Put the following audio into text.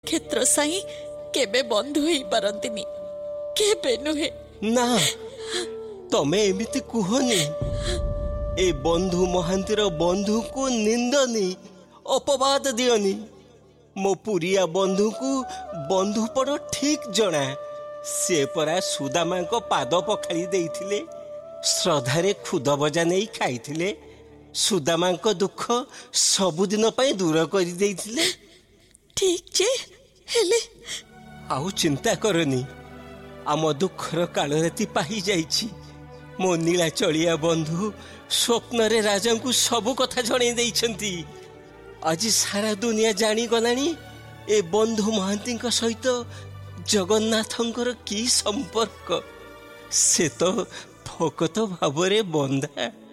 क्षेत्र साई केबे बंधु ही पारंतिनी केबे नुहे ना तमे एमिति कुहनी ए बंधु महांतीर बंधु को निंदनी अपवाद दियनी मो पुरिया बंधु को बंधुपण ठीक जना से परा सुदामा को पाद पखाड़ी देइथिले श्रद्धारे खुद बजा नहीं खाइथिले सुदामा को दुख सबुदिन पई दूर करि देइथिले ठीक जे हेले आउ चिंता करनी आम दुखर काल राति पाही जाइछि मो नीलाचलिया बंधु स्वप्न रे राजा को सबु कथा जणे देइछंती आज सारा दुनिया जानी गलानी ए बंधु महांती सहित जगन्नाथंकर की संपर्क से तो भगत भावरे बंधा।